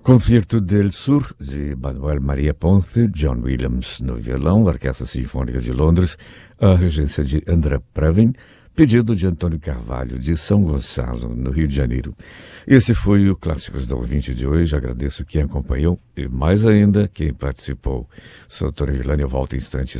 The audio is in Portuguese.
Concerto del Sur, de Manuel Maria Ponce, John Williams no violão, Orquestra Sinfônica de Londres, a regência de André Previn, pedido de Antônio Carvalho, de São Gonçalo, no Rio de Janeiro. Esse foi o Clássicos do Ouvinte de hoje. Agradeço quem acompanhou e, mais ainda, quem participou. Sou Tony Villani, eu volto em instantes